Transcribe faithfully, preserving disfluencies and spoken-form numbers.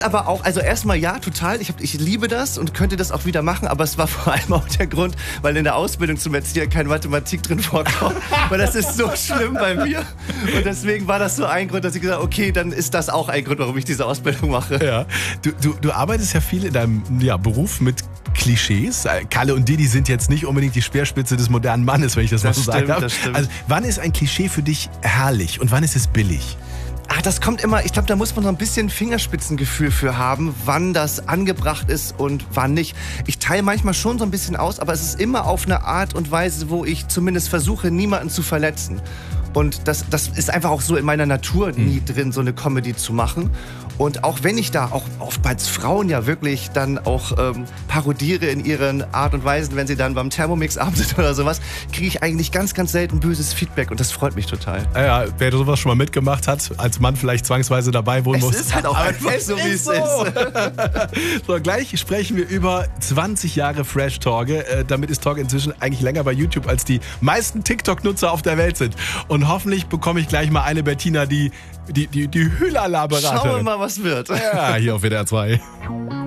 Aber auch, also erstmal ja, total. Ich, hab, ich liebe das und könnte das auch wieder machen, aber es war vor allem auch der Grund, weil in der Ausbildung zum Erzieher keine Mathematik drin vorkommt. Weil das ist so schlimm bei mir. Und deswegen war das so ein Grund, dass ich gesagt habe, okay, dann ist das auch ein Grund, warum ich diese Ausbildung mache. Ja. Du, du, du arbeitest ja viel in deinem ja, Beruf mit Klischees. Kalle und Didi sind jetzt nicht unbedingt die Speerspitze des modernen Mannes, wenn ich das, das mal so sagen darf. Also, wann ist ein Klischee für dich herrlich und wann ist es billig? Ach, das kommt immer, ich glaube, da muss man so ein bisschen Fingerspitzengefühl für haben, wann das angebracht ist und wann nicht. Ich teile manchmal schon so ein bisschen aus, aber es ist immer auf eine Art und Weise, wo ich zumindest versuche, niemanden zu verletzen. Und das, das ist einfach auch so in meiner Natur nie mhm. drin, so eine Comedy zu machen. Und auch wenn ich da auch oftmals Frauen ja wirklich dann auch ähm, parodiere in ihren Art und Weisen, wenn sie dann beim Thermomix-Abend sind oder sowas, kriege ich eigentlich ganz, ganz selten böses Feedback und das freut mich total. Ja, wer sowas schon mal mitgemacht hat, als Mann vielleicht zwangsweise dabei wohnen muss. Es ist halt auch einfach so, wie es so. ist. So, gleich sprechen wir über zwanzig Jahre Fresh Talk. Äh, damit ist Talk inzwischen eigentlich länger bei YouTube, als die meisten TikTok-Nutzer auf der Welt sind. Und hoffentlich bekomme ich gleich mal eine Bettina, die die, die, die Hülala-Beraterin. Schauen wir mal, was wird. Ja, hier auf W D R zwei.